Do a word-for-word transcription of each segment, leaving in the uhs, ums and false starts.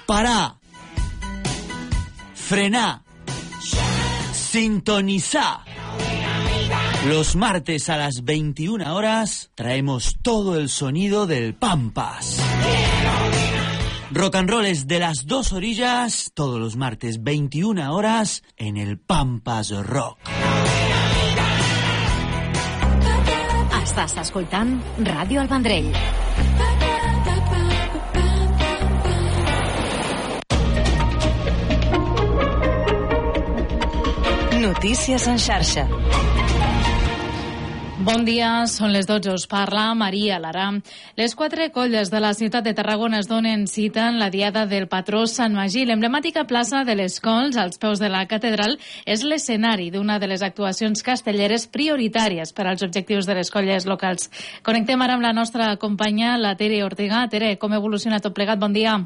parar, frenar, sintonizar. Los martes a las veintiuna horas traemos todo el sonido del Pampas. Rock and roll es de las dos orillas, todos los martes veintiuna horas en el Pampas Rock. Estàs escoltant Ràdio El Vendrell. Notícies en xarxa. Bon dia, són les dotze, us parla Maria Lara. Les quatre colles de la ciutat de Tarragona es donen cita en la diada del patró Sant Magí. L'emblemàtica plaça de les Cols, als peus de la catedral, és l'escenari d'una de les actuacions castelleres prioritàries per als objectius de les colles locals. Connectem ara amb la nostra companya, la Tere Ortega. Tere, com evoluciona tot plegat? Bon dia.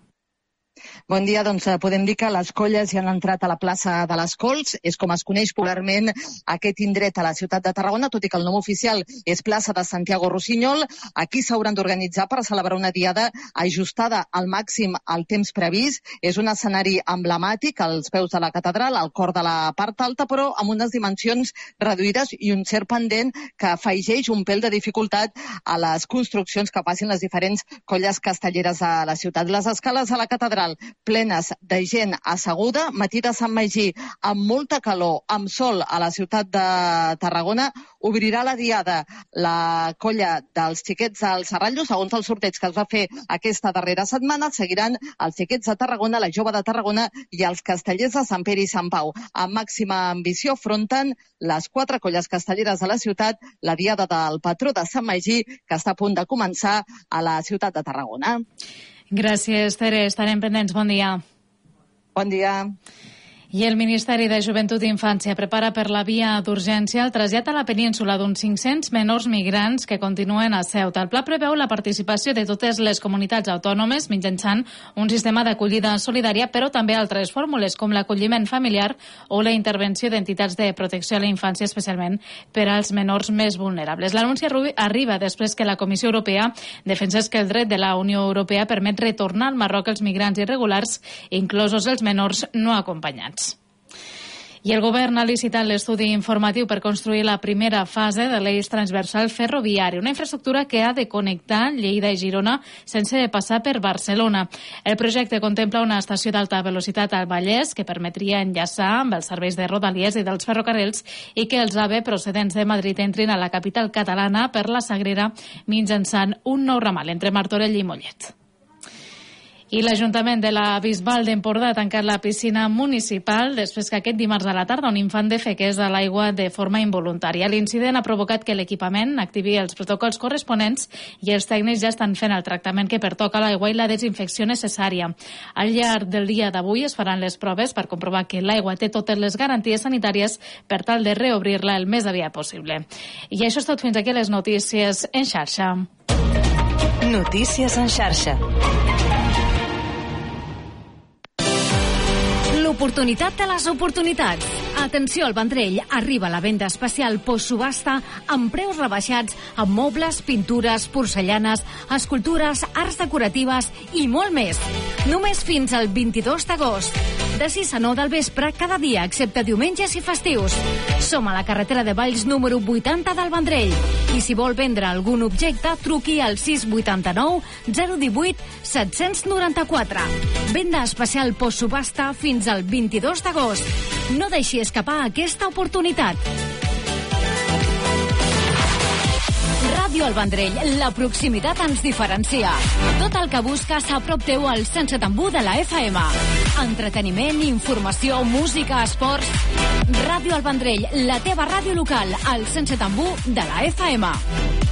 Bon dia, doncs podem dir que les colles ja han entrat a la plaça de les Cols, és com es coneix popularment aquest indret a la ciutat de Tarragona, tot i que el nom oficial és plaça de Santiago Rossinyol. Aquí s'hauran d'organitzar per celebrar una diada ajustada al màxim al temps previst. És un escenari emblemàtic als peus de la catedral, al cor de la part alta, però amb unes dimensions reduïdes i un cert pendent que afegeix un pèl de dificultat a les construccions que facin les diferents colles castelleres de la ciutat. Les escales a la catedral plenes de gent asseguda, matí de Sant Magí amb molta calor, amb sol a la ciutat de Tarragona, obrirà la diada la colla dels Xiquets del Serrallo. Segons el sorteig que es va fer aquesta darrera setmana, seguiran els Xiquets de Tarragona, la Jove de Tarragona i els Castellers de Sant Pere i Sant Pau. Amb màxima ambició afronten les quatre colles castelleres de la ciutat la diada del patró de Sant Magí, que està a punt de començar a la ciutat de Tarragona. Gràcies, Tere. Estarem pendents. Bon dia. Bon dia. I el Ministeri de Joventut i Infància prepara per la via d'urgència el trasllat a la península d'uns cinc-cents menors migrants que continuen a Ceuta. El pla preveu la participació de totes les comunitats autònomes mitjançant un sistema d'acollida solidària, però també altres fórmules com l'acolliment familiar o la intervenció d'entitats de protecció a la infància, especialment per als menors més vulnerables. L'anunci arriba després que la Comissió Europea defensés que el dret de la Unió Europea permet retornar al Marroc els migrants irregulars, inclosos els menors no acompanyats. I el govern ha licitat l'estudi informatiu per construir la primera fase de l'eix transversal ferroviari, una infraestructura que ha de connectar Lleida i Girona sense passar per Barcelona. El projecte contempla una estació d'alta velocitat al Vallès que permetria enllaçar amb els serveis de Rodalies i dels ferrocarrils i que els AVE procedents de Madrid entrin a la capital catalana per la Sagrera mitjançant un nou ramal entre Martorell i Mollet. I l'Ajuntament de la Bisbal d'Empordà ha tancat la piscina municipal després que aquest dimarts a la tarda un infant defequés a l'aigua de forma involuntària. L'incident ha provocat que l'equipament activi els protocols corresponents i els tècnics ja estan fent el tractament que pertoca a l'aigua i la desinfecció necessària. Al llarg del dia d'avui es faran les proves per comprovar que l'aigua té totes les garanties sanitàries per tal de reobrir-la el més aviat possible. I això és tot, fins aquí les notícies en xarxa. Notícies en xarxa. L'oportunitat de les oportunitats. Atenció al Vendrell, arriba la venda especial postsubhasta amb preus rebaixats amb mobles, pintures, porcellanes, escultures, arts decoratives i molt més. Només fins al vint-i-dos d'agost. De sis a nou del vespre cada dia, excepte diumenges i festius. Som a la carretera de Valls número vuitanta del Vendrell. I si vol vendre algun objecte, truqui al sis vuitanta-nou zero divuit set noranta-quatre. Venda especial postsubhasta fins al vint-i-dos d'agost. No deixi escapar aquesta oportunitat. Ràdio El Vendrell, la proximitat ens diferencia. Tot el que busques a prop teu al cent set coma u de la F M. Entreteniment, informació, música, esports. Ràdio El Vendrell, la teva ràdio local, al cent set coma u de la F M.